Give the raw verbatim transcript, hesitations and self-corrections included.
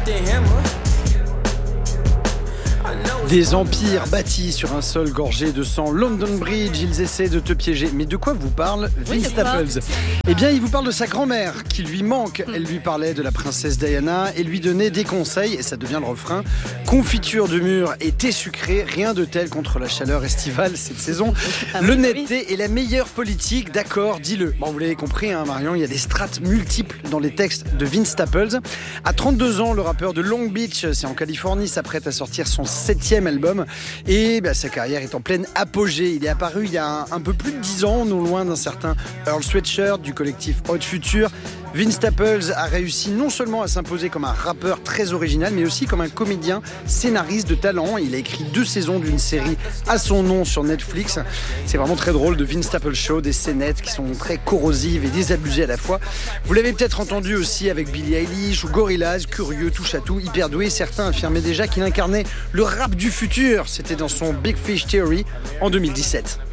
Des empires bâtis sur un sol gorgé de sang. London Bridge, ils essaient de te piéger. Mais de quoi vous parle Vince Staples ? Eh bien, il vous parle de sa grand-mère qui lui manque. Elle lui parlait de la princesse Diana et lui donnait des conseils. Et ça devient le refrain. Confiture de mûre et thé sucré, rien de tel contre la chaleur estivale cette saison. L'honnêteté est la meilleure politique, d'accord, dis-le. Bon, vous l'avez compris, hein, Marion, il y a des strates multiples dans les textes de Vince Staples. À trente-deux ans, le rappeur de Long Beach, c'est en Californie, s'apprête à sortir son septième album et bah, sa carrière est en pleine apogée. Il est apparu il y a un, un peu plus de dix ans, non loin d'un certain Earl Sweatshirt du collectif Hot Future. Vince Staples a réussi non seulement à s'imposer comme un rappeur très original, mais aussi comme un comédien scénariste de talent. Il a écrit deux saisons d'une série à son nom sur Netflix. C'est vraiment très drôle, de Vince Staples Show, des scénettes qui sont très corrosives et désabusées à la fois. Vous l'avez peut-être entendu aussi avec Billie Eilish ou Gorillaz, curieux, touche à tout, hyper doué. Certains affirmaient déjà qu'il incarnait le rap du futur. C'était dans son Big Fish Theory en deux mille dix-sept.